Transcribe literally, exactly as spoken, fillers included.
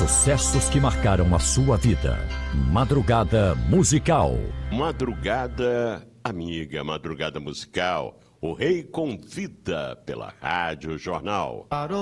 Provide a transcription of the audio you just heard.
sucessos que marcaram a sua vida. Madrugada Musical. Madrugada amiga, Madrugada Musical. O Rei convida pela Rádio Jornal.